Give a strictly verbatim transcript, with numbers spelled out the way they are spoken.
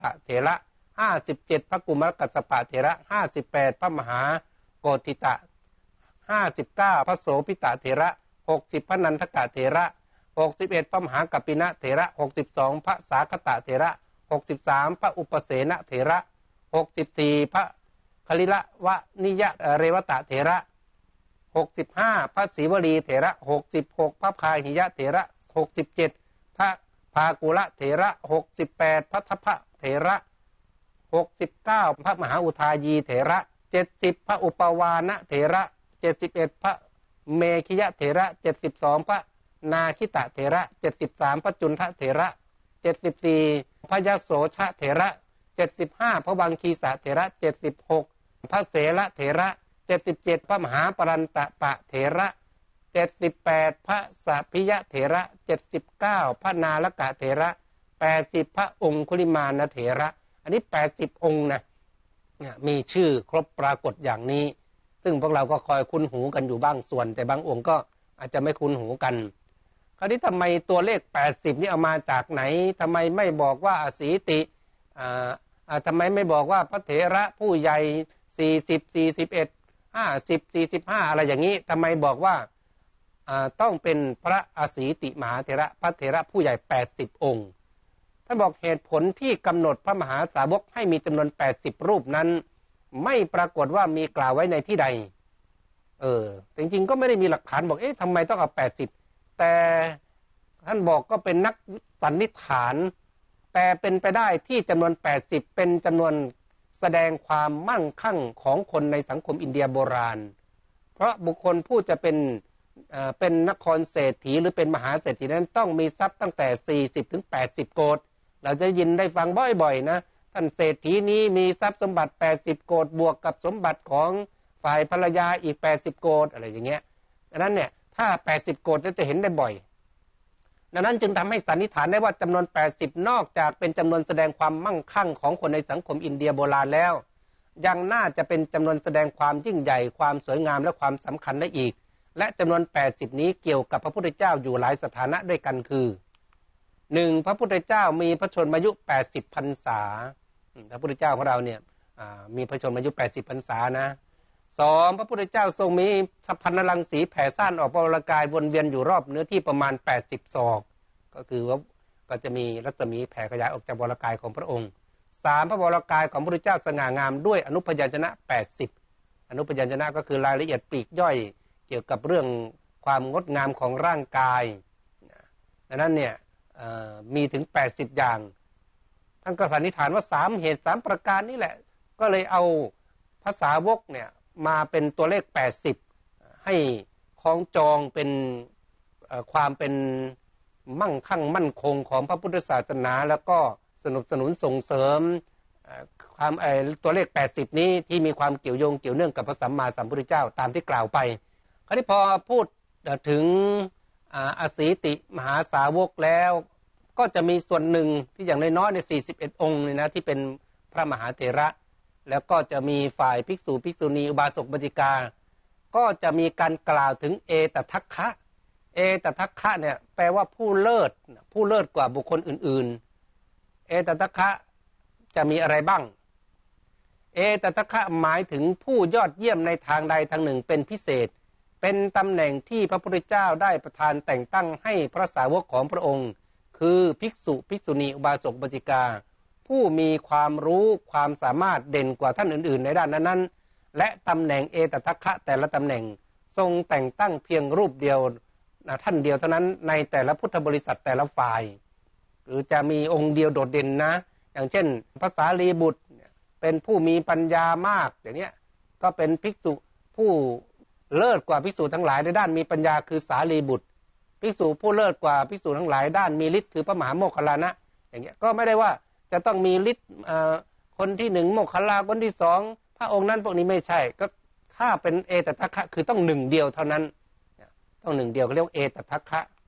ปะเถระห้าสิบเจ็ดพระกุมารกัสสปะเถระห้าสิบแปดพระมหาโกฏิตะห้าสิบเก้าพระโสภิตะเถระหกสิบพระนันทกะเถระหกสิบเอ็ดพระมหากัปปินะเถระหกสิบสองพระสาคตะเถระหกสิบสามพระอุปเสนเถระหกสิบสี่พระคลิละวะนิยะเรวตะเถระหกสิบห้าพระศรีวลีเถระหกสิบหกพระพาหิยะเถระหกสิบเจ็ดพระภากุละเถระหกสิบแปดพระทัพพะเถระหกสิบเก้าพระมหาอุทายีเถระเจ็ดสิบพระอุปวานะเถระเจ็ดสิบเอ็ดพระเมขิยะเถระเจ็ดสิบสองพระนาคิตะเถระเจ็ดสิบสามพระจุนทะเถระเจ็ดสิบสี่พระยโสชะเถระเจ็ดสิบห้าพระวังคีสะเถระเจ็ดสิบหกพระเสละเถระเจ็ดสิบเจ็ดพระมหาปรันตปะเถระเจ็ดสิบแปดพระสัพพิยะเถระเจ็ดสิบเก้าพระนาลกะเถระแปดสิบพระองคุลิมานเถระอันนี้แปดสิบองค์นะมีชื่อครบปรากฏอย่างนี้ซึ่งพวกเราก็คอยคุ้นหูกันอยู่บ้างส่วนแต่บางองค์ก็อาจจะไม่คุ้นหูกันคราวนี้ทำไมตัวเลขแปดสิบนี่เอามาจากไหนทำไมไม่บอกว่าอสีติอ่าอ่าทำไมไม่บอกว่าพระเถระผู้ใหญ่สี่สิบ สี่สิบเอ็ด ห้าสิบ สี่สิบห้าอะไรอย่างนี้ทำไมบอกว่าอ่าต้องเป็นพระอสีติมหาเถระพระเถระผู้ใหญ่แปดสิบองค์ท่านบอกเหตุผลที่กำหนดพระมหาสาวกให้มีจำนวนแปดสิบรูปนั้นไม่ปรากฏว่ามีกล่าวไว้ในที่ใดเออจริงๆก็ไม่ได้มีหลักฐานบอกเอ๊ะทำไมต้องเอาแปดสิบแต่ท่านบอกก็เป็นนักสันนิษฐานแต่เป็นไปได้ที่จำนวนแปดสิบเป็นจำนวนแสดงความมั่งคั่งของคนในสังคมอินเดียโบราณเพราะบุคคลผู้จะเป็นเอ่อเป็นนครเศรษฐีหรือเป็นมหาเศรษฐีนั้นต้องมีทรัพย์ตั้งแต่สี่สิบถึงแปดสิบโกฏเราจะยินได้ฟังบ่อยๆนะท่านเศรษฐีนี้มีทรัพย์สมบัติแปดสิบโกฏบวกกับสมบัติของฝ่ายภรรยาอีกแปดสิบโกฏอะไรอย่างเงี้ยดังนั้นเนี่ยถ้าแปดสิบโกฏจะเห็นได้บ่อยดังนั้นจึงทำให้สันนิษฐานได้ว่าจำนวนแปดสิบนอกจากเป็นจำนวนแสดงความมั่งคั่งของคนในสังคมอินเดียโบราณแล้วยังน่าจะเป็นจำนวนแสดงความยิ่งใหญ่ความสวยงามและความสำคัญได้อีกและจำนวนแปดสิบนี้เกี่ยวกับพระพุทธเจ้าอยู่หลายสถานะด้วยกันคือหนึ่งพระพุทธเจ้ามีพระชนมายุแปดสิบพรรษาพระพุทธเจ้าของเราเนี่ยมีพระชนมายุแปดสิบพรรษานะสองพระพุทธเจ้าทรงมีสัพพันธรังสีแผ่ซ่านออกพระวรกายวนเวียนอยู่รอบเนื้อที่ประมาณแปดสิบศอกก็คือว่าก็จะมีรัศมีแผ่ขยายออกจากวรกายของพระองค์สามพระวรกายของพระพุทธเจ้าสง่างามด้วยอนุพยัญชนะแปดสิบอนุพยัญชนะก็คือรายละเอียดปลีกย่อยเกี่ยวกับเรื่องความงดงามของร่างกายดังนั้นเนี่ยมีถึงแปดสิบอย่างท่านก็สันนิษฐานว่าสามเหตุสามประการนี้แหละก็เลยเอาภาษาวกเนี่ยมาเป็นตัวเลขแปดสิบให้คล้องจองเป็นความเป็นมั่งคั่งมั่นคงของพระพุทธศาสนาแล้วก็สนับสนุนส่งเสริมความตัวเลขแปดสิบนี้ที่มีความเกี่ยวโยงเกี่ยวเนื่องกับพระสัมมาสัมพุทธเจ้าตามที่กล่าวไปคราวนี้พอพูดถึงอสีติมหาสาวกแล้วก็จะมีส่วนหนึ่งที่อย่างน้อยๆในสี่สิบเอ็ดองค์เลยนะที่เป็นพระมหาเถระแล้วก็จะมีฝ่ายภิกษุภิกษุณีอุบาสกบัณฑิกาก็จะมีการกล่าวถึงเอตทัคคะเอตทัคคะเนี่ยแปลว่าผู้เลิศผู้เลิศกว่าบุคคลอื่นๆเอตทัคคะจะมีอะไรบ้างเอตทัคคะหมายถึงผู้ยอดเยี่ยมในทางใดทางหนึ่งเป็นพิเศษเป็นตำแหน่งที่พระพุทธเจ้าได้ประทานแต่งตั้งให้พระสาวกของพระองค์คือภิกษุภิกษุณีอุบาสกบัณฑิกาผู้มีความรู้ความสามารถเด่นกว่าท่านอื่นๆในด้านนั้นๆและตำแหน่งเอตทัคคะแต่ละตำแหน่งทรงแต่งตั้งเพียงรูปเดียวท่านเดียวเท่านั้นในแต่ละพุทธบริษัทแต่ละฝ่ายคือจะมีองค์เดียวโดดเด่นนะอย่างเช่นพระสารีบุตรเป็นผู้มีปัญญามากอย่างนี้ก็เป็นภิกษุผู้เลิศกว่าภิกษุทั้งหลายในด้านมีปัญญาคือสารีบุตรภิกษุผู้เลิศกว่าภิกษุทั้งหลายด้านมีฤทธิ์คือพระมหาโมคคัลลานะอย่างเงี้ยก็ไม่ได้ว่าจะต้องมีฤทธิ์คนที่หนึ่งโมคคัลลาคนที่สองพระองค์นั้นพวกนี้ไม่ใช่ก็ถ้าเป็นเอตทัคคะคือต้องหนึ่งเดียวเท่านั้นต้องหนึ่งเดียวเขาเรียกว่าเอตทัคคะ